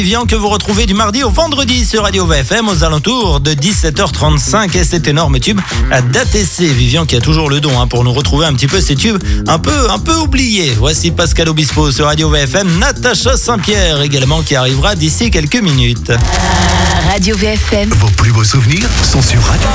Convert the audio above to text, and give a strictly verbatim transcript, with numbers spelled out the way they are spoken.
Vivian que vous retrouvez du mardi au vendredi sur Radio V F M aux alentours de dix-sept heures trente-cinq et cet énorme tube d'A T C. Vivian qui a toujours le don hein, pour nous retrouver un petit peu ces tubes un peu, un peu oubliés. Voici Pascal Obispo sur Radio V F M, Natacha Saint-Pierre également qui arrivera d'ici quelques minutes. Radio V F M. Vos plus beaux souvenirs sont sur Radio